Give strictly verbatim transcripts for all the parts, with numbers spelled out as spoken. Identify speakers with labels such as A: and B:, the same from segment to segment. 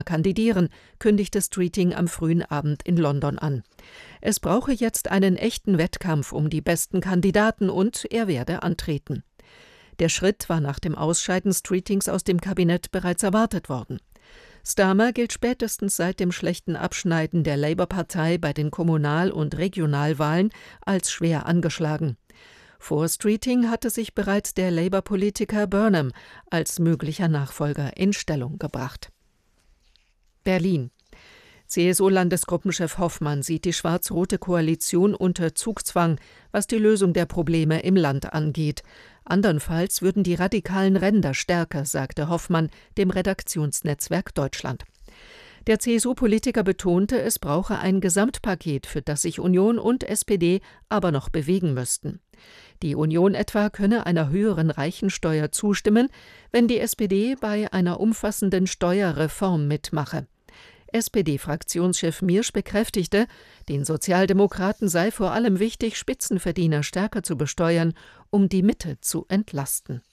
A: kandidieren, kündigte Streeting am frühen Abend in London an. Es brauche jetzt einen echten Wettkampf um die besten Kandidaten und er werde antreten. Der Schritt war nach dem Ausscheiden Streetings aus dem Kabinett bereits erwartet worden. Starmer gilt spätestens seit dem schlechten Abschneiden der Labour-Partei bei den Kommunal- und Regionalwahlen als schwer angeschlagen. Vor Streeting hatte sich bereits der Labour-Politiker Burnham als möglicher Nachfolger in Stellung gebracht. Berlin. C S U-Landesgruppenchef Hoffmann sieht die schwarz-rote Koalition unter Zugzwang, was die Lösung der Probleme im Land angeht. Andernfalls würden die radikalen Ränder stärker, sagte Hoffmann dem Redaktionsnetzwerk Deutschland. Der C S U-Politiker betonte, es brauche ein Gesamtpaket, für das sich Union und S P D aber noch bewegen müssten. Die Union etwa könne einer höheren Reichensteuer zustimmen, wenn die S P D bei einer umfassenden Steuerreform mitmache. S P D-Fraktionschef Miersch bekräftigte, den Sozialdemokraten sei vor allem wichtig, Spitzenverdiener stärker zu besteuern, um die Mitte zu entlasten.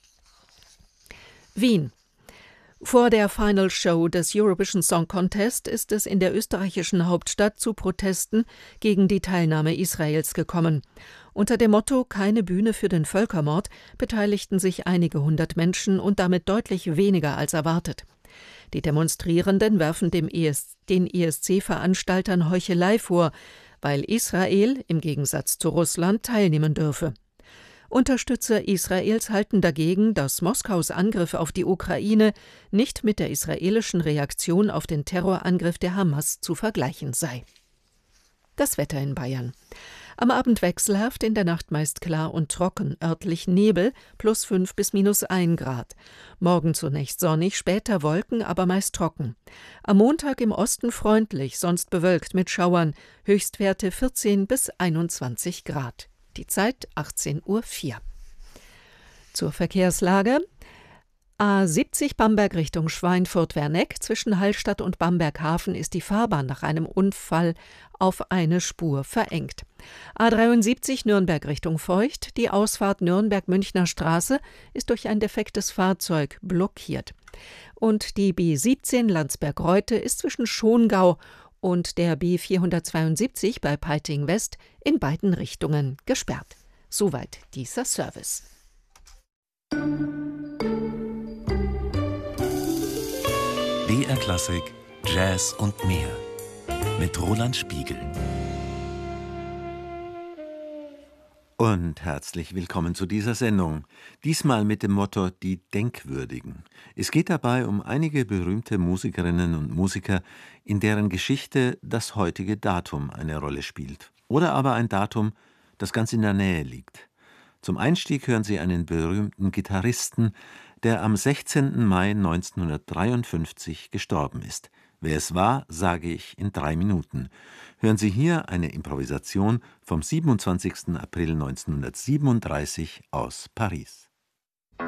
A: Wien. Vor der Final Show des Eurovision Song Contest ist es in der österreichischen Hauptstadt zu Protesten gegen die Teilnahme Israels gekommen. Unter dem Motto »Keine Bühne für den Völkermord« beteiligten sich einige hundert Menschen und damit deutlich weniger als erwartet. Die Demonstrierenden werfen dem E S, den E S C-Veranstaltern Heuchelei vor, weil Israel im Gegensatz zu Russland teilnehmen dürfe. Unterstützer Israels halten dagegen, dass Moskaus Angriff auf die Ukraine nicht mit der israelischen Reaktion auf den Terrorangriff der Hamas zu vergleichen sei. Das Wetter in Bayern. Am Abend wechselhaft, in der Nacht meist klar und trocken, örtlich Nebel, plus fünf bis minus ein Grad. Morgen zunächst sonnig, später Wolken, aber meist trocken. Am Montag im Osten freundlich, sonst bewölkt mit Schauern, Höchstwerte vierzehn bis einundzwanzig Grad. Die Zeit achtzehn Uhr vier. Zur Verkehrslage. A siebzig Bamberg Richtung Schweinfurt-Werneck. Zwischen Hallstatt und Bamberg-Hafen ist die Fahrbahn nach einem Unfall auf eine Spur verengt. A dreiundsiebzig Nürnberg Richtung Feucht. Die Ausfahrt Nürnberg-Münchner Straße ist durch ein defektes Fahrzeug blockiert. Und die B siebzehn Landsberg-Reutte ist zwischen Schongau und der B vierhundertzweiundsiebzig bei Peiting West in beiden Richtungen gesperrt. Soweit dieser Service.
B: B R Klassik Jazz und mehr mit Roland Spiegel.
C: Und herzlich willkommen zu dieser Sendung. Diesmal mit dem Motto Die Denkwürdigen. Es geht dabei um einige berühmte Musikerinnen und Musiker, in deren Geschichte das heutige Datum eine Rolle spielt. Oder aber ein Datum, das ganz in der Nähe liegt. Zum Einstieg hören Sie einen berühmten Gitarristen, der am sechzehnten Mai neunzehnhundertdreiundfünfzig gestorben ist. Wer es war, sage ich in drei Minuten. Hören Sie hier eine Improvisation vom siebenundzwanzigsten April neunzehnhundertsiebenunddreißig aus Paris.